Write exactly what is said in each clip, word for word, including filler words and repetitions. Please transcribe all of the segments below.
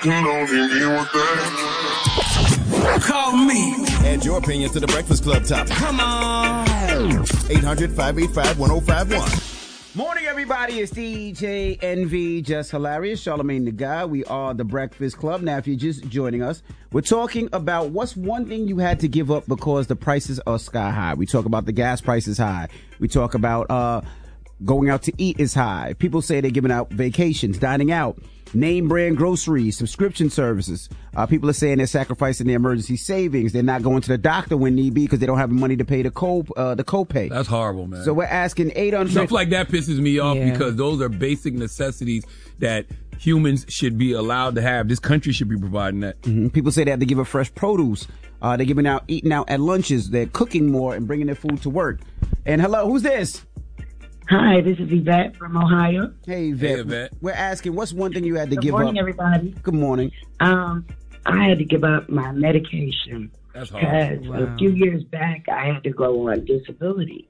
Call me. Add your opinion to the Breakfast Club topic. Come on. eight hundred, five eight five, one oh five one. Morning, everybody. It's D J N V, Just Hilarious, Charlamagne the Guy. We are the Breakfast Club. Now, if you're just joining us, we're talking about what's one thing you had to give up because the prices are sky high. We talk about the gas prices high. We talk about uh, going out to eat is high. People say they're giving out vacations, dining out, name brand groceries, subscription services. Uh, people are saying they're sacrificing their emergency savings. They're not going to the doctor when need be because they don't have money to pay the co uh, the copay. That's horrible, man. So we're asking eight hundred. Stuff like that pisses me off Yeah. because those are basic necessities that humans should be allowed to have. This country should be providing that. Mm-hmm. People say they have to give up fresh produce. Uh, they're giving out, eating out at lunches. They're cooking more and bringing their food to work. And hello, who's this? Hi, this is Yvette from Ohio. Hey, Yvette. Hey, Yvette. We're asking, what's one thing you had to Good give morning, up? everybody. Good morning. Um, I had to give up my medication That's because horrible. a few years back I had to go on disability,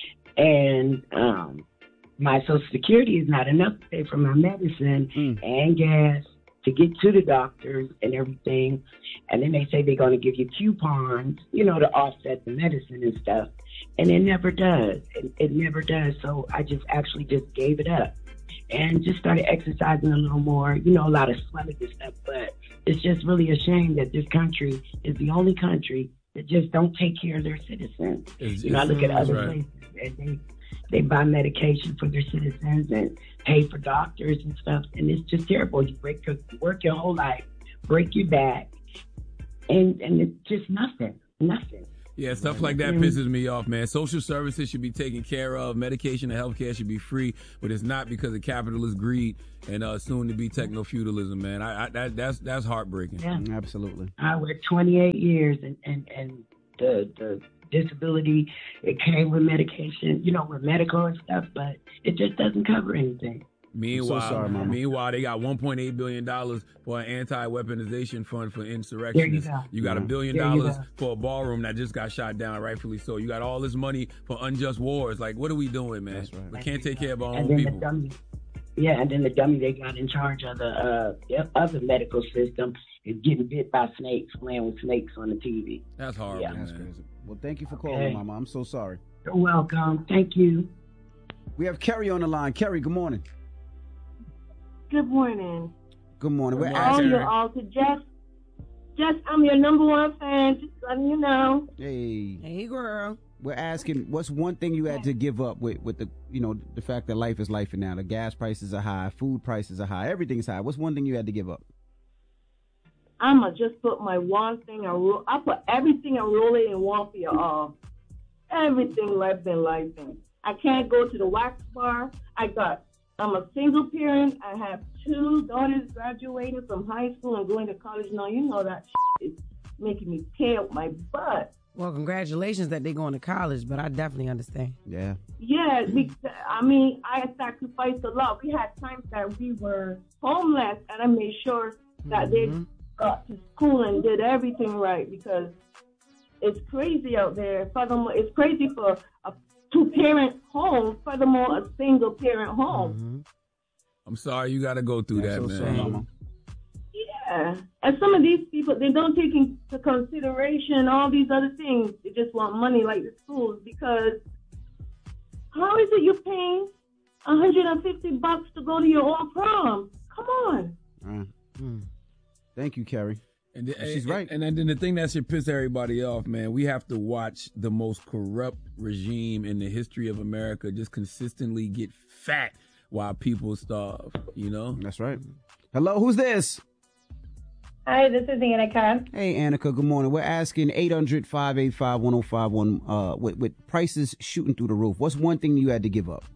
and um, my Social Security is not enough to pay for my medicine Mm. and gas to get to the doctors and everything. And then they say they're going to give you coupons, you know, to offset the medicine and stuff. And it never does. It, it never does. So I just actually just gave it up and just started exercising a little more, you know, a lot of swelling and stuff. But it's just really a shame that this country is the only country that just don't take care of their citizens. It's- you know, I look at it's- other right. places and they, they buy medication for their citizens and pay for doctors and stuff. And it's just terrible. You break your, work your whole life, break your back, and, and it's just nothing, nothing. Yeah, stuff like that Mm. pisses me off, man. Social services should be taken care of. Medication and healthcare should be free, but it's not because of capitalist greed and uh, soon to be techno feudalism, man. I, I that, that's that's heartbreaking. Yeah. Absolutely. I worked twenty-eight years, and, and, and the the disability, it came with medication, you know, with medical and stuff, but it just doesn't cover anything. Meanwhile, sorry, Mama. meanwhile, they got one point eight billion dollars for an anti-weaponization fund for There you insurrectionists. go. You got a billion There you dollars go. for a ballroom that just got shot down, rightfully so. You got all this money for unjust wars. Like, what are we doing, man? That's right. We can't take care of our And own then people. the dummy, yeah, and then the dummy they got in charge of the uh, the other medical system is getting bit by snakes, playing with snakes on the T V. That's horrible, Yeah. That's man. crazy. Well, thank you for calling, Okay. Mama. I'm so sorry. You're welcome. Thank you. We have Kerry on the line. Kerry, good morning. Good morning. Good morning. We're Good All asking. morning. you all to Jess. Jess, I'm your number one fan. Just letting you know. Hey, Hey, girl. we're asking, what's one thing you had to give up with, with the, you know, the fact that life is life now. The gas prices are high, food prices are high, everything's high. What's one thing you had to give up? I'ma just put my one thing and roll. I put everything and roll it in one for you all. Everything life been life. I can't go to the wax bar. I got. I'm a single parent. I have two daughters graduating from high school and going to college now. You know that shit is making me pay up my butt. Well, congratulations that they're going to college, but I definitely understand. Yeah. Yeah, because, I mean, I sacrificed a lot. We had times that we were homeless, and I made sure that Mhm. they got to school and did everything right because it's crazy out there. Furthermore, it's crazy for a two-parent home. Furthermore, a single-parent home. Mhm. I'm sorry you got to go through Yeah, that, so man. sorry, Mama. Yeah, and some of these people, they don't take into consideration all these other things. They just want money like the schools because how is it you're paying one hundred fifty bucks to go to your own prom? Come on. Uh, Mm. thank you, Kerry. And the, She's and- right. And then the thing that should piss everybody off, man, we have to watch the most corrupt regime in the history of America just consistently get fat while people starve, you know? That's right. Hello, who's this? Hi, this is Annika. Hey, Annika, good morning. We're asking eight hundred, five eight five, one oh five one, uh, with, with prices shooting through the roof. What's one thing you had to give up?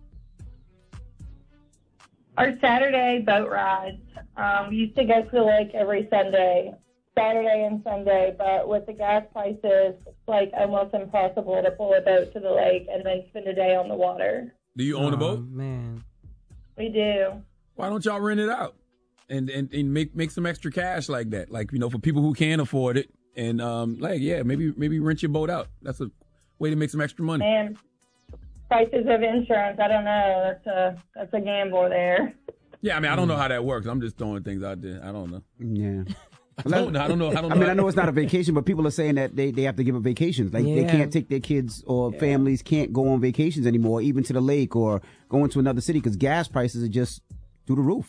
Our Saturday boat rides. Um, we used to go to the lake every Sunday, Saturday and Sunday, but with the gas prices, it's like almost impossible to pull a boat to the lake and then spend a day on the water. Do you own a Oh, boat? man. We do. Why don't y'all rent it out and, and, and make make some extra cash like that? Like, you know, for people who can't afford it. And, um, like, yeah, maybe maybe rent your boat out. That's a way to make some extra money. And prices of insurance, I don't know. That's a, that's a gamble there. Yeah, I mean, I don't know how that works. I'm just throwing things out there. I don't know. Yeah. I don't know. I don't know. I don't know. I mean, I know it's not a vacation, but people are saying that they, they have to give up vacations. Like they Yeah. can't take their kids or Yeah. families can't go on vacations anymore, even to the lake or going to another city because gas prices are just through the roof.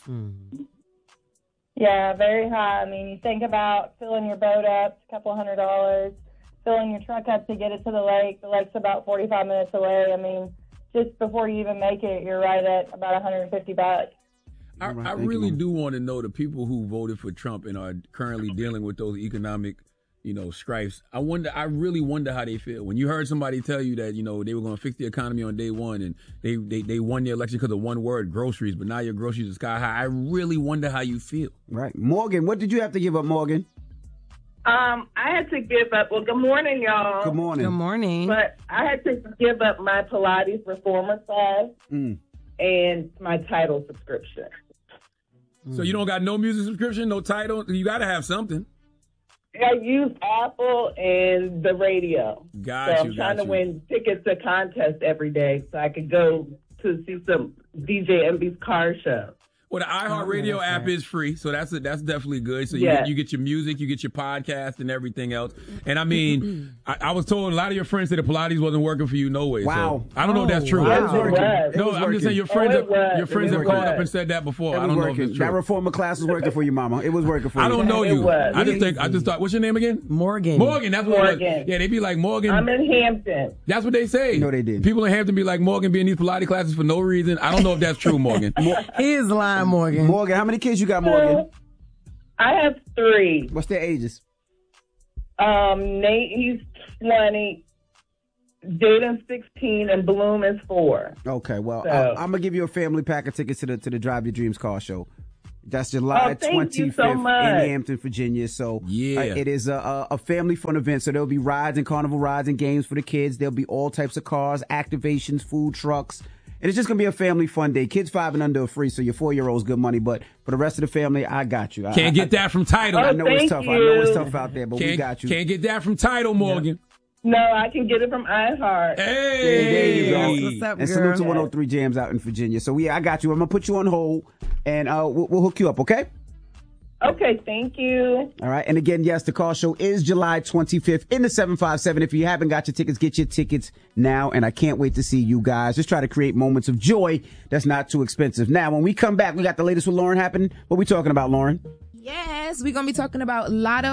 Yeah, very high. I mean, you think about filling your boat up, a couple hundred dollars, filling your truck up to get it to the lake. The lake's about forty-five minutes away. I mean, just before you even make it, you're right at about one hundred fifty bucks. I, Right, I thank you, really Mom. do want to know the people who voted for Trump and are currently dealing with those economic, you know, strifes. I wonder. I really wonder how they feel when you heard somebody tell you that you know they were going to fix the economy on day one and they they, they won the election because of one word, groceries. But now your groceries are sky high. I really wonder how you feel. Right. Morgan, what did you have to give up, Morgan? Um, I had to give up. Well, good morning, y'all. Good morning. Good morning. But I had to give up my Pilates reformer class Mm. and my title subscription. So you don't got no music subscription, no title. You got to have something. I use Apple and the radio. Got so you. I'm trying got to you. win tickets to contests every day so I could go to see some D J M B's car show. Well, the iHeartRadio Oh, that's app right. is free, so that's a, that's definitely good. So you, Yeah. get, you get your music, you get your podcast, and everything else. And I mean, I, I was told a lot of your friends said the Pilates wasn't working for you, no way. Wow. So I don't know if that's Oh, true. wow. It was working. It It No, was I'm working. just saying your Oh, friends, it have, was. your friends It have was. called up and said that before. It I was don't know if working. it's That true. reformer class was working for you, Mama. It was working for you. I don't know It you. was. I just think I just thought. What's your name again? Morgan. Morgan. That's what it was. Morgan. Yeah, they be like Morgan. I'm in Hampton. That's what they say. No, they didn't. People in Hampton be like Morgan be in these Pilates classes for no reason. I don't know if that's true, Morgan. He is lying, Morgan. Morgan, how many kids you got, Morgan? I have three. What's their ages? Um, Nate, he's twenty. Jaden's sixteen, and Bloom is four. Okay, well, So- I, I'm gonna give you a family pack of tickets to the to the Drive Your Dreams car show. That's July Oh, thank you so twenty-fifth much. in Hampton, Virginia. So Yeah. uh, it is a, a, a family fun event. So there'll be rides and carnival rides and games for the kids. There'll be all types of cars, activations, food trucks. And it's just gonna be a family fun day. Kids five and under are free, so your four year old's good money. But for the rest of the family, I got you. I, Can't I, get that from Title. I Oh, know it's thank tough. I know it's you. tough out there, but we Can't, got you. can't get that from Title, Morgan. No, I can get it from iHeart. Hey, There you go. That's what's up, And girl. salute to one oh three Jams out in Virginia. So yeah, I got you. I'm gonna put you on hold, and uh, we'll, we'll hook you up. Okay. Okay, thank you. All right. And again, yes, the car show is July twenty-fifth in the seven five seven. If you haven't got your tickets, get your tickets now. And I can't wait to see you guys. Just try to create moments of joy that's not too expensive. Now, when we come back, we got the latest with Lauren happening. What we talking about, Lauren? Yes, we're going to be talking about Lotto